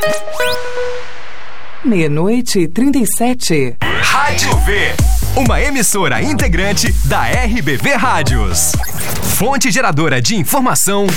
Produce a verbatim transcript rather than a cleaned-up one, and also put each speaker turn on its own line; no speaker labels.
Meia-noite e trinta e sete.
Rádio V, uma emissora integrante da R B V Rádios. Fonte geradora de informação